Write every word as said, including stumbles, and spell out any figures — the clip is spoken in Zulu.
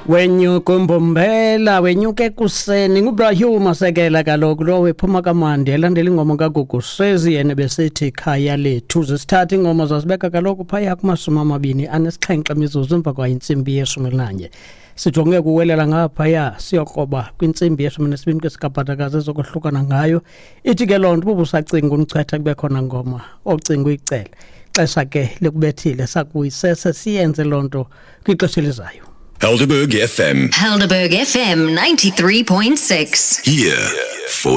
Wenyuka umbombela wenyuke kuseni nguBrahim Masekela kaloku lo wephuma kamandi elandela ingoma kaGugu Sezi yena besithi khaya lethu zisithatha ingoma zasibeka kaloku phaya kumasumi amabini anesixhenxe mizuzu emva kwa intsimbi yeshumi elinanye sijonge kuwelela ngapha ya siyokroba kwintsimbi yeshumi nesibini kwesikaphatakazi ezokuhlukana ngayo ithi ke lonto bubusacinga uncetha kube khona ngoma ocinga uyicela xesha ke lekubethile sakuyisese siyenze lonto kwixesha elizayo. Helderberg F M. Helderberg F M ninety-three point six. Here for